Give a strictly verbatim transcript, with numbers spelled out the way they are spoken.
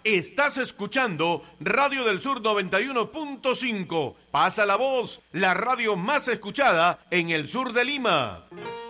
Estás escuchando Radio del Sur noventa y uno punto cinco. Pasa la voz, la radio más escuchada en el sur de Lima.